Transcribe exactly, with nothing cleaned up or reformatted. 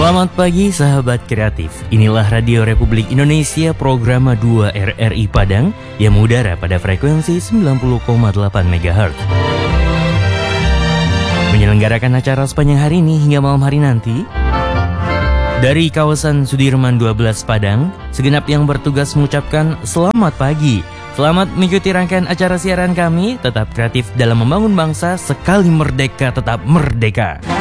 Selamat pagi sahabat kreatif. Inilah Radio Republik Indonesia program dua R R I Padang yang mengudara pada frekuensi sembilan puluh koma delapan megahertz. Menyelenggarakan acara sepanjang hari ini hingga malam hari nanti. Dari kawasan Sudirman dua belas Padang, segenap yang bertugas mengucapkan selamat pagi. Selamat mengikuti rangkaian acara siaran kami. Tetap kreatif dalam membangun bangsa, sekali merdeka tetap merdeka.